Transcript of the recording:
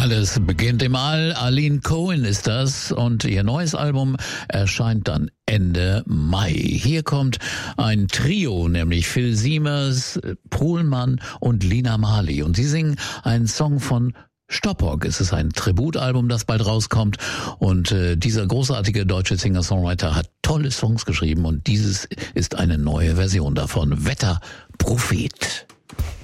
Alles beginnt im All. Aline Cohen ist das und ihr neues Album erscheint dann Ende Mai. Hier kommt ein Trio, nämlich Phil Siemers, Pohlmann und Lina Marley. Und sie singen einen Song von Stoppock. Es ist ein Tributalbum, das bald rauskommt. Und dieser großartige deutsche Singer-Songwriter hat tolle Songs geschrieben und dieses ist eine neue Version davon. Wetterprophet.